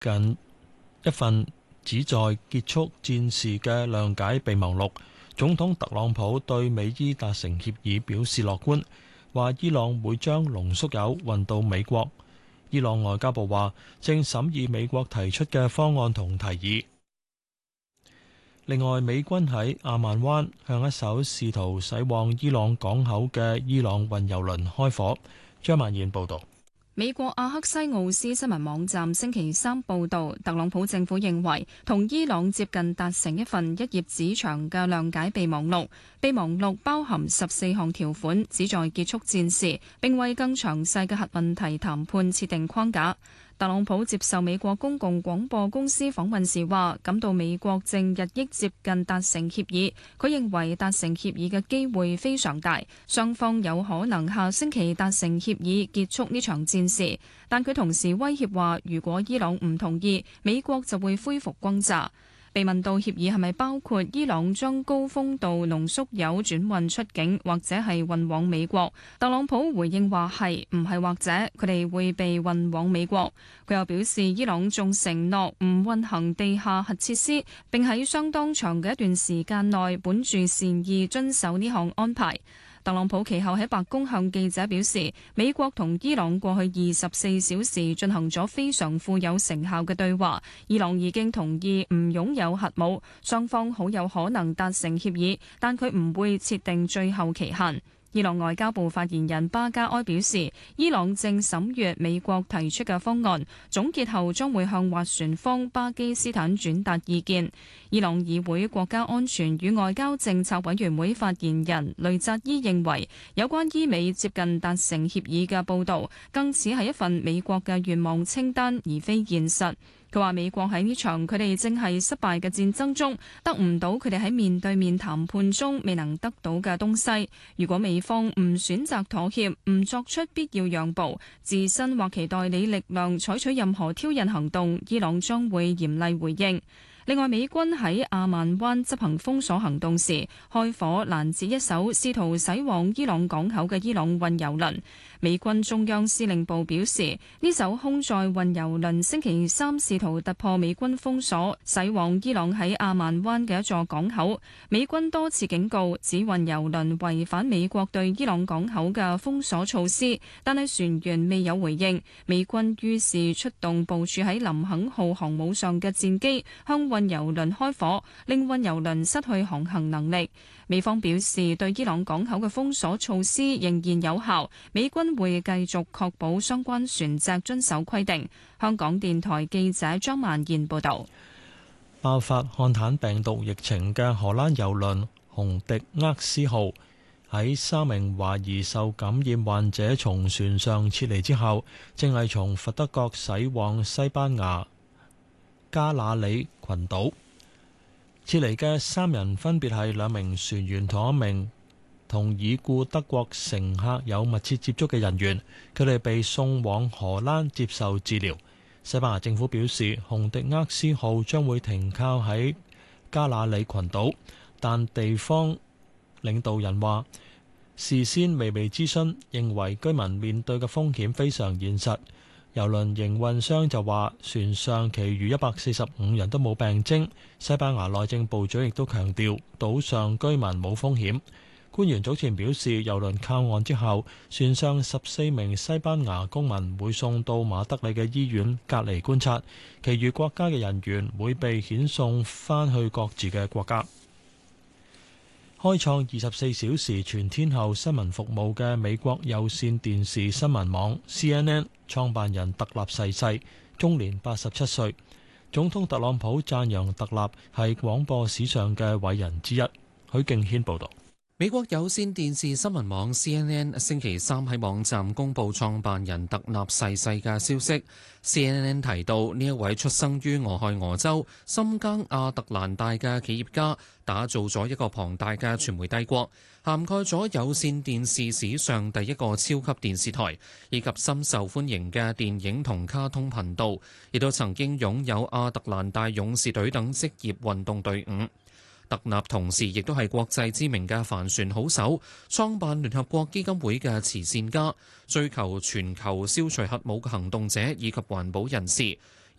近一份旨在結束戰事嘅諒解備忘錄。總統特朗普對美伊達成協議表示樂觀，話伊朗會將濃縮鈾運到美國。伊朗外交部話正審議美國提出嘅方案同提議。另外，美軍喺阿曼灣向一艘試圖駛往伊朗港口嘅伊朗運油輪開火。張曼燕報導。 美國阿克西奧斯新聞網站星期三報導，特朗普政府認為同伊朗接近達成一份1頁紙長嘅諒解備忘錄。備忘錄包含14項條款，旨在結束戰事，並為更詳細嘅核問題談判設定框架。特朗普接受美國公共廣播公司訪問時話，感到美國正日益接近達成協議。佢認為達成協議嘅機會非常大，雙方有可能下星期達成協議結束呢場戰事。但佢同時威脅話，如果伊朗唔同意，美國就會恢復轟炸。被問到協議係咪包括伊朗將高豐度濃縮鈾轉運出境，或者係運往美國，特朗普回應話係，唔係或者，佢哋會被運往美國。佢又表示，伊朗仲承諾唔運行地下核設施，並喺相當長嘅一段時間內本住善意遵守呢項安排。特朗普其後喺白宮向記者表示，美國同伊朗過去24小時進行咗非常富有成效嘅對話，伊朗已經同意唔擁有核武，雙方好有可能達成協議，但佢唔會設定最後期限。伊朗外交部發言人巴加埃表示，伊朗正審閱美國提出嘅方案，總結後將會向斡旋方巴基斯坦轉達意見。伊朗議會國家安全與外交政策委員會發言人雷扎伊認為，有關伊美接近達成協議嘅報導，更似係一份美國嘅願望清單，而非現實。佢話美國喺呢場佢哋正係失敗嘅戰爭中，得唔到佢哋喺面對面談判中未能得到嘅東西。如果美方唔選擇妥協，唔作出必要讓步，自身或其代理力量採取任何挑釁行動，伊朗將會嚴厲回應。另外，美軍喺阿曼灣執行封鎖行動時，開火攔截一艘試圖駛往伊朗港口嘅伊朗運油輪。美軍中央司令部表示，呢艘空載運油輪星期三試圖突破美軍封鎖，駛往伊朗喺阿曼灣嘅一座港口。美軍多次警告，指運油輪違反美國對伊朗港口嘅封鎖措施，但係船員未有回應。美軍於是出動部署喺林肯號航母上嘅戰機，向運油輪開火，令運油輪失去航行能力。美方表示，對伊朗港口嘅封鎖措施仍然有效，美軍會繼續確保相關船隻遵守規定。香港電台記者張曼燕報導。 爆發漢坦病毒疫情嘅荷蘭郵輪紅迪厄斯號喺3名懷疑受感染患者從船上撤離之後，正係從佛得角駛往西班牙加那利群島。撤離嘅3人分別係2名船員同1名同已故德國乘客有密切接觸嘅人員，佢哋被送往荷蘭接受治療。西班牙政府表示，紅迪厄斯號將會停靠喺加那利群島，但地方領導人話事先未被諮詢，認為居民面對嘅風險非常現實。郵輪營運商就話，船上其餘145人都冇病徵。西班牙內政部長亦都強調，島上居民冇風險。官員早前表示，郵輪靠岸之後，船上14名西班牙公民會送到馬德里嘅醫院隔離觀察，其餘國家嘅人員會被遣送返去各自嘅國家。開創24小時全天候新聞服務嘅美國有線電視新聞網 CNN 創辦人特納逝世，終年87歲。總統特朗普讚揚特納係廣播史上嘅偉人之一。許敬軒報導。 美國有線電視新聞網 CNN 星期三喺網站公布創辦人特納逝世嘅消息。CNN 提到呢一位出生於俄亥俄州深耕亞特蘭大嘅企業家，打造咗一個龐大嘅傳媒帝國，涵蓋咗有線電視史上第一個超級電視台，以及深受歡迎嘅電影同卡通頻道，亦都曾經擁有亞特蘭大勇士隊等職業運動隊伍。特納同時亦都係國際知名嘅帆船好手，創辦聯合國基金會嘅慈善家，追求全球消除核武嘅行動者以及環保人士，亦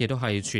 亦都係全